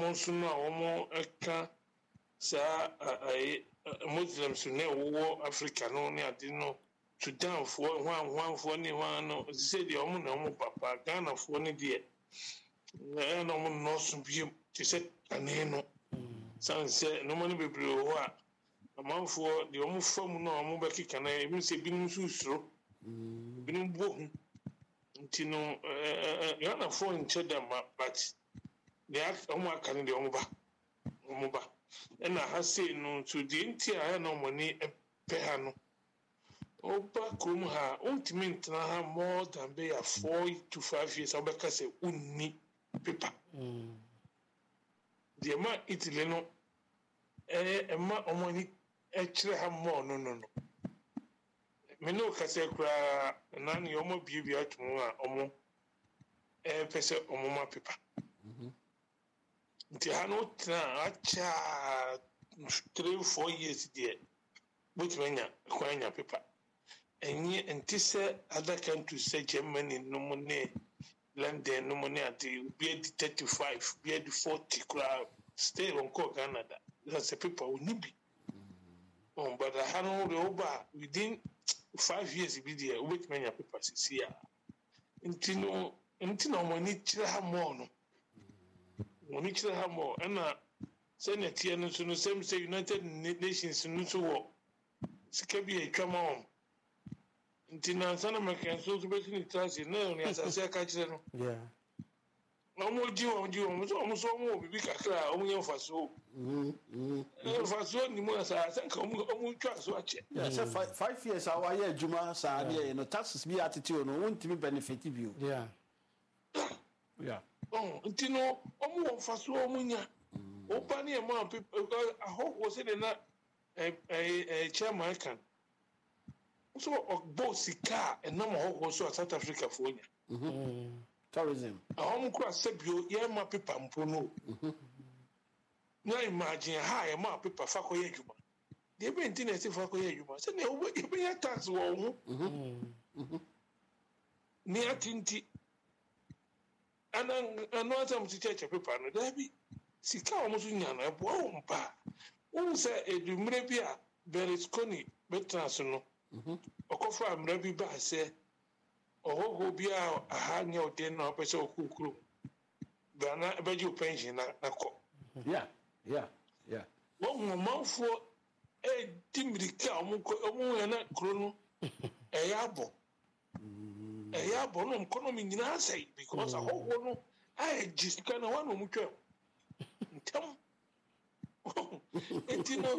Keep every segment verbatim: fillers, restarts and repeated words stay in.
no so no omo eka sa ai Muslims ne wo Africa no ne ade no Sudan fo hwan hwan fo ne hwan no se de omo na omo papa Ghana fo ne de na no mo no so bi ti se ane no san se no mo ne bebre ho a amanfo de omo fam no omo be kika na ebi se bi nsu suro bi no bo hu nti no Ghana fo nche da ma but de omo aka ne de omo ba omo ba na ha se no to de nti a na omo ni pe ha no oba krum ha ultimate ntena ha more than be a four to five years obeka se unni paper mm de ma Italy no eh e ma omo ni e kire ha more no no no me no ka se kra na ni omo biebi atumu a omo e pese omo ma paper mhm nti ha no tena acha three four years there but menya kwanya paper enye ntise other countries say Germany no money London no money at be thirty-five be forty crowd stay on Canada that's a people who need be oh but I had no over within five years be there with many people see here ntino ntino money chira ha more no money chira ha more na Senate here no so no same say United Nations no so wo sika bi e twama ntina sana makanso so beti ni trasi na ni asase aka kire no yeah omo ji omo ji omo so omo so omo bibi kakra omo ye faso mhm mhm faso ni mo asase ka omo omo twa so ache yeah say five years awa ye adwuma sa na no taxes bi attitude no won't be benefit bi yeah yeah oh ntino omo faso omo nya opa ni e ma aho wo se de na eh eh chairman kan so ogbo sika enam ho so South Africa for nya mhm tourism ahom kura sebio ye ma paper mpo no mhm na imagine ha ye ma paper fa ko ye adwuma de be internet fa ko ye adwuma se na ye be ya tax wo ho mhm mhm ni atinti anan anota muticheche paper no da bi sika o musu nya na ebo o mpa wo se edumre bi a Berlusconi betrans no mhm okofa amra bi ba se ohoho bi a aha nya ode na opese okukuru bana beji pension na nako yeah yeah yeah wo manfo e dimirika omunko omun na kuro no e yabo e yabo no economy nyina sai because ohoho no ai jisika na wanu mutwa ntam etino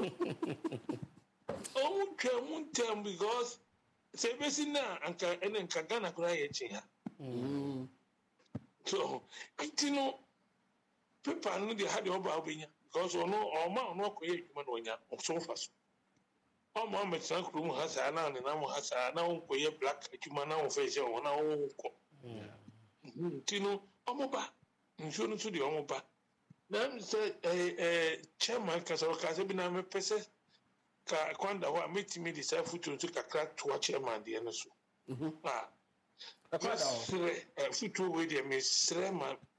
omu twamu tem because say besi na anka ene nka Ghana kura ye chiha mm so itino people no dey had oba obenya because ono oma ono akoye adwuma no onya so faso omo ametan kuru mu hasa na ne na mu hasa na onkoye black adwuma na onfa je ona onko itino omo ba nso no so dey omo ba na say eh eh chairman kasoro kase bi na me pese ka kwanda ho ametimi di sa futu nso kakra to chairman de no so mhm ah akwada ho futu we de me srema